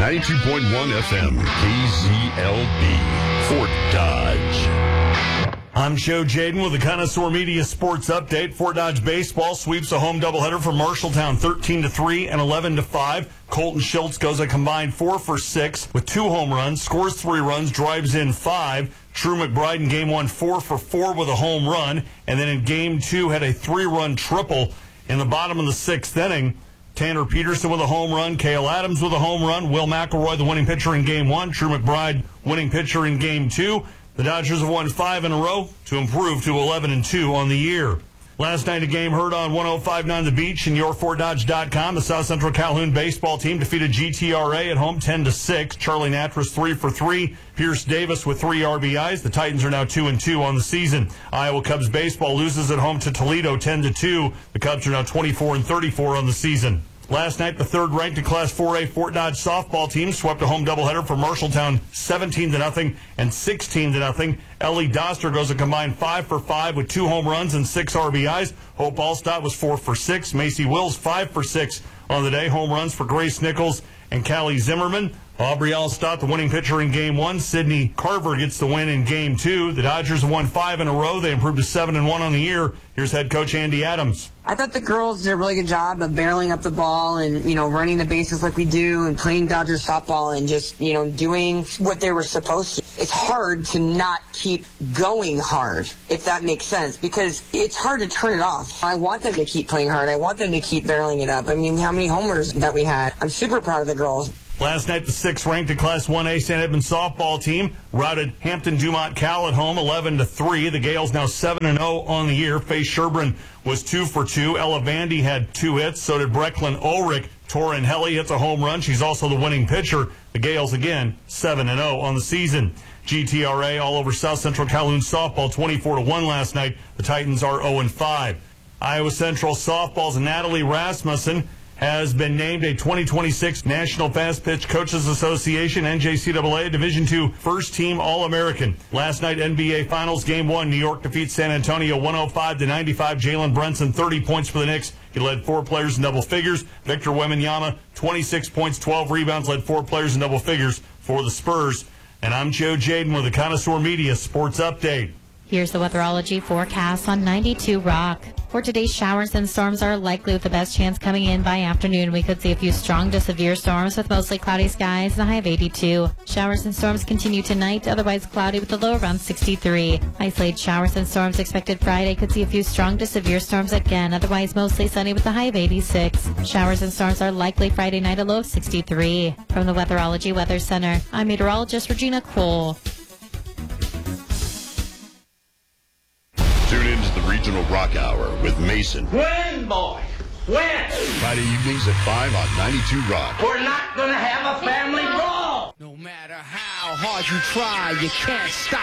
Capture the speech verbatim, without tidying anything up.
ninety-two point one F M, K Z L B, Fort Dodge. I'm Joe Jaden with the Connoisseur Media Sports Update. Fort Dodge Baseball sweeps a home doubleheader from Marshalltown thirteen to three and eleven to five. Colton Schultz goes a combined four for six with two home runs, scores three runs, drives in five. True McBride in game one, four for four with a home run. And then in game two had a three-run triple in the bottom of the sixth inning. Tanner Peterson with a home run, Cale Adams with a home run, Will McElroy the winning pitcher in game one, True McBride winning pitcher in game two. The Dodgers have won five in a row to improve to eleven and two on the year. Last night, a game heard on one oh five point nine The Beach and your fort dodge dot com. The South Central Calhoun baseball team defeated G T R A at home ten to six. Charlie Natras three for three. Pierce Davis with three R B Is. The Titans are now two and two on the season. Iowa Cubs baseball loses at home to Toledo ten to two. The Cubs are now twenty-four and thirty-four on the season. Last night, the third-ranked in Class four A Fort Dodge softball team swept a home doubleheader from Marshalltown seventeen to nothing and sixteen to nothing. Ellie Doster goes a combined five for five with two home runs and six R B Is. Hope Allstott was four for six. Macy Wills five for six on the day. Home runs for Grace Nichols and Callie Zimmerman. Aubrey Allstott, the winning pitcher in game one. Sydney Carver gets the win in game two. The Dodgers have won five in a row. They improved to seven and one on the year. Here's head coach Andy Adams. I thought the girls did a really good job of barreling up the ball and, you know, running the bases like we do and playing Dodgers softball and just, you know, doing what they were supposed to. It's hard to not keep going hard, if that makes sense, because it's hard to turn it off. I want them to keep playing hard. I want them to keep barreling it up. I mean, how many homers that we had. I'm super proud of the girls. Last night, the sixth-ranked in Class one A Saint Edmunds softball team routed Hampton Dumont Cal at home eleven to three. The Gales now seven and oh on the year. Faye Sherburne was two for two. Ella Vandy had two hits. So did Brecklin Ulrich. Torin Helly hits a home run. She's also the winning pitcher. The Gales, again, seven and oh on the season. G T R A all over South Central Calhoun softball twenty-four to one last night. The Titans are oh and five. Iowa Central softball's Natalie Rasmussen has been named a twenty twenty-six National Fast Pitch Coaches Association N J C A A Division two First Team All-American. Last night, N B A Finals Game one, New York defeats San Antonio one oh five to ninety-five. Jalen Brunson, thirty points for the Knicks. He led four players in double figures. Victor Wembanyama, twenty-six points, twelve rebounds, led four players in double figures for the Spurs. And I'm Joe Jaden with the Connoisseur Media Sports Update. Here's the weatherology forecast on ninety-two Rock. For today's, showers and storms are likely with the best chance coming in by afternoon. We could see a few strong to severe storms with mostly cloudy skies and a high of eighty-two. Showers and storms continue tonight, otherwise cloudy with a low around sixty-three. Isolated showers and storms expected Friday. Could see a few strong to severe storms again, otherwise mostly sunny with a high of eighty-six. Showers and storms are likely Friday night, a low of sixty-three. From the Weatherology Weather Center, I'm meteorologist Regina Cole. Tune in to the Regional Rock Hour with Mason. When, boy? When? Friday evenings at five on ninety-two Rock. We're not going to have a family brawl. No matter how hard you try, you can't stop.